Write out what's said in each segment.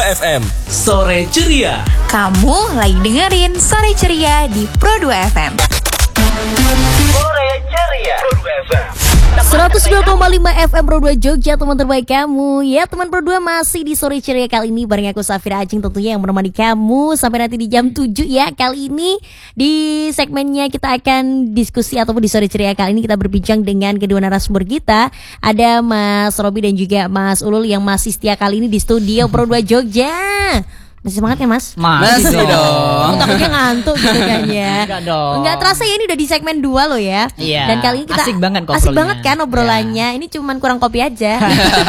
FM Sore Ceria. Kamu lagi dengerin Sore Ceria di Pro 2 FM. Sore Ceria Pro 2 FM 102,5 FM Pro 2 Jogja, teman terbaik kamu. Ya, teman Pro 2 masih di Sore Ceria kali ini bareng aku Safira Acing tentunya yang menemani kamu sampai nanti di jam 7 ya. Kali ini di segmennya kita akan diskusi ataupun di Sore Ceria kali ini kita berbincang dengan kedua narasumber kita. Ada Mas Robi dan juga Mas Ulul yang masih setia kali ini di studio Pro 2 Jogja. Masih semangat ya Mas? Masih dong. Aku takutnya ngantuk gitu kan ya. Enggak dong. Enggak terasa ya, ini udah di segmen 2 loh ya. Iya. Dan kali ini kita asik banget asik banget kan obrolannya. Ini cuman kurang kopi aja.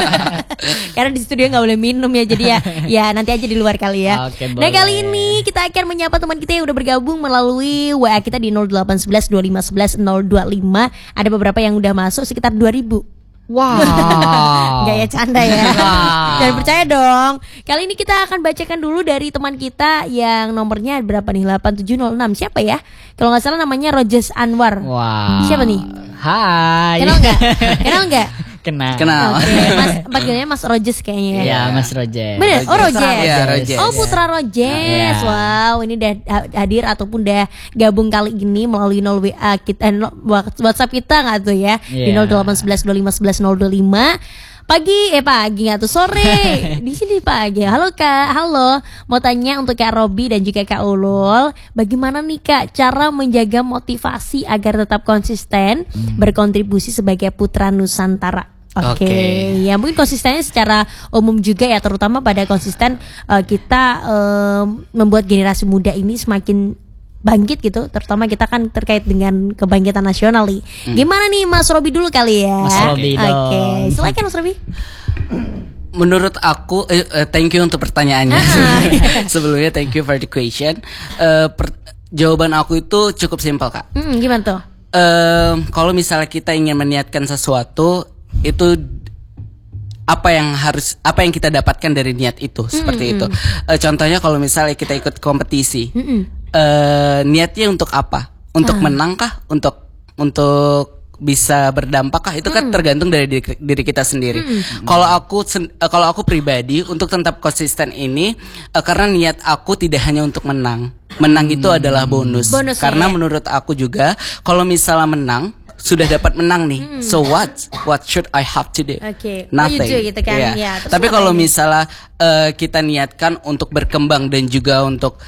Karena di studio nggak boleh minum ya. Jadi ya nanti aja di luar kali ya. Oke, Nah, boleh. kali ini kita akan menyapa teman kita yang udah bergabung melalui WA kita di 0811 2511 025. Ada beberapa yang udah masuk sekitar 2000. Wow. Gak ya, canda ya. Wow. Jangan percaya dong. Kali ini kita akan bacakan dulu dari teman kita yang nomornya berapa nih? 8706. Siapa ya? Kalau gak salah namanya Rojes Anwar. Wow. Siapa nih? Hai. Kenal gak? Kenal gak? Kenal. Oke, Mas, panggilnya Mas Rojes kayaknya ya. Iya, Mas Roger. Bener? Oh, Rojes. Iya, Roger. Oh, Putra Rojes. Iya. Wow, ini udah hadir ataupun udah gabung kali ini melalui 0 WA kita, WhatsApp kita nggak tuh ya? Di Iya. 0811 2511 025. Pagi nggak tuh, sore di sini pagi. Halo Kak, halo. Mau tanya untuk Kak Robi dan juga Kak Ulul, bagaimana nih Kak cara menjaga motivasi agar tetap konsisten berkontribusi sebagai putra Nusantara? Oke, ya mungkin konsistennya secara umum juga ya, terutama pada konsisten kita membuat generasi muda ini semakin bangkit gitu, terutama kita kan terkait dengan kebangkitan nasional nih. Gimana nih Mas Robi dulu kali ya? Mas Robi dong. Oke, silakan Mas Robi. Menurut aku, thank you untuk pertanyaannya. Sebelumnya thank you for the question. Jawaban aku itu cukup simpel Kak. Gimana tuh? Kalau misalnya kita ingin meniatkan sesuatu, itu apa yang kita dapatkan dari niat itu, seperti itu. Contohnya kalau misalnya kita ikut kompetisi, niatnya untuk apa? Untuk menang kah? Untuk bisa berdampak kah? Itu kan tergantung dari diri kita sendiri. Kalau aku pribadi untuk tetap konsisten ini, karena niat aku tidak hanya untuk menang. Menang itu adalah bonus. Karena menurut aku juga kalau misalnya menang, sudah dapat menang nih. So what should I have to do? Nothing. Gitu kan? Yeah. Ya, Tapi kalau misalnya kita niatkan untuk berkembang dan juga untuk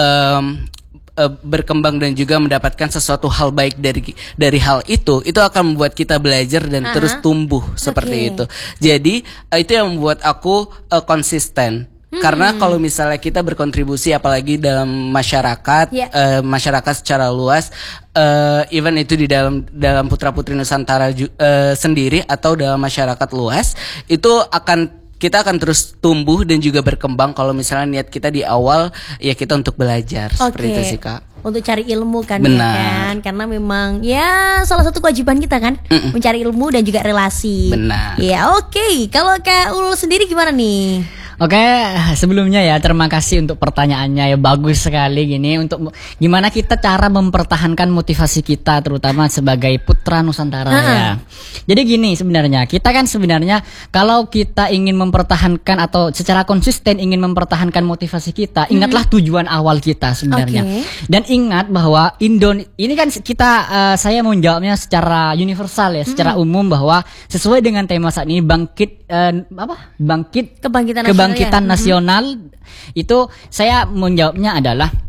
berkembang dan juga mendapatkan sesuatu hal baik dari hal itu akan membuat kita belajar dan terus tumbuh seperti itu. Jadi itu yang membuat aku konsisten. Karena kalau misalnya kita berkontribusi apalagi dalam masyarakat, masyarakat secara luas, even itu di dalam putra-putri Nusantara sendiri atau dalam masyarakat luas, itu kita akan terus tumbuh dan juga berkembang kalau misalnya niat kita di awal ya kita untuk belajar. Seperti itu sih Kak. Untuk cari ilmu kan, Benar. ya kan? Karena memang ya salah satu kewajiban kita kan mencari ilmu dan juga relasi. Benar. Ya oke. Kalau Kak Ulul sendiri gimana nih? Oke, sebelumnya ya terima kasih untuk pertanyaannya ya, bagus sekali gini untuk gimana kita cara mempertahankan motivasi kita terutama sebagai putra Nusantara ya. Jadi gini sebenarnya, kita kan sebenarnya kalau kita ingin mempertahankan atau secara konsisten ingin mempertahankan motivasi kita, ingatlah tujuan awal kita sebenarnya. Dan ingat bahwa ini kan kita saya mau jawabnya secara universal ya, secara umum bahwa sesuai dengan tema saat ini bangkit kebangkitan nasional itu saya menjawabnya adalah